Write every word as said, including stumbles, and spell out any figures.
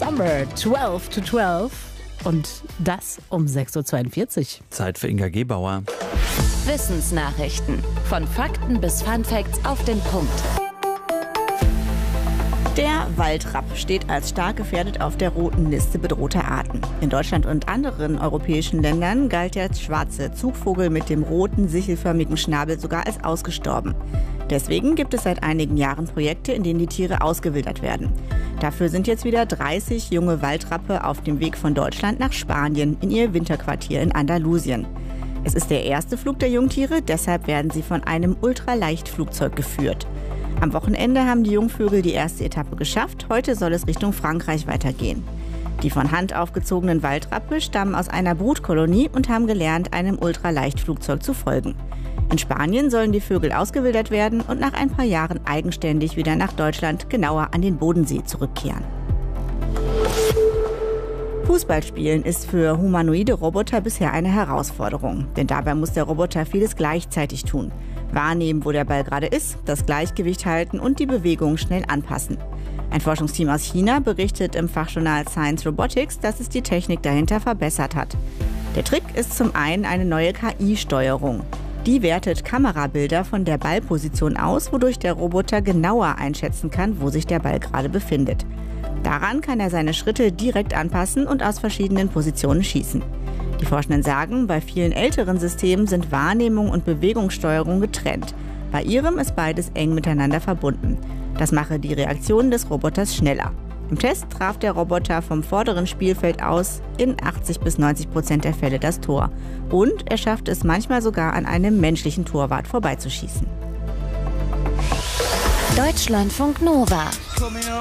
Summer zwölf to zwölf und das um sechs Uhr zweiundvierzig. Zeit für Inga Gebauer. Wissensnachrichten. Von Fakten bis Funfacts auf den Punkt. Der Waldrapp steht als stark gefährdet auf der roten Liste bedrohter Arten. In Deutschland und anderen europäischen Ländern galt der schwarze Zugvogel mit dem roten, sichelförmigen Schnabel sogar als ausgestorben. Deswegen gibt es seit einigen Jahren Projekte, in denen die Tiere ausgewildert werden. Dafür sind jetzt wieder dreißig junge Waldrappe auf dem Weg von Deutschland nach Spanien in ihr Winterquartier in Andalusien. Es ist der erste Flug der Jungtiere, deshalb werden sie von einem Ultraleichtflugzeug geführt. Am Wochenende haben die Jungvögel die erste Etappe geschafft. Heute soll es Richtung Frankreich weitergehen. Die von Hand aufgezogenen Waldrappe stammen aus einer Brutkolonie und haben gelernt, einem Ultraleichtflugzeug zu folgen. In Spanien sollen die Vögel ausgewildert werden und nach ein paar Jahren eigenständig wieder nach Deutschland, genauer an den Bodensee, zurückkehren. Fußballspielen ist für humanoide Roboter bisher eine Herausforderung. Denn dabei muss der Roboter vieles gleichzeitig tun. Wahrnehmen, wo der Ball gerade ist, das Gleichgewicht halten und die Bewegung schnell anpassen. Ein Forschungsteam aus China berichtet im Fachjournal Science Robotics, dass es die Technik dahinter verbessert hat. Der Trick ist zum einen eine neue K I-Steuerung. Die wertet Kamerabilder von der Ballposition aus, wodurch der Roboter genauer einschätzen kann, wo sich der Ball gerade befindet. Daran kann er seine Schritte direkt anpassen und aus verschiedenen Positionen schießen. Die Forschenden sagen, bei vielen älteren Systemen sind Wahrnehmung und Bewegungssteuerung getrennt. Bei ihrem ist beides eng miteinander verbunden. Das mache die Reaktion des Roboters schneller. Im Test traf der Roboter vom vorderen Spielfeld aus in achtzig bis neunzig Prozent der Fälle das Tor. Und er schafft es manchmal sogar an einem menschlichen Torwart vorbeizuschießen. Deutschlandfunk Nova.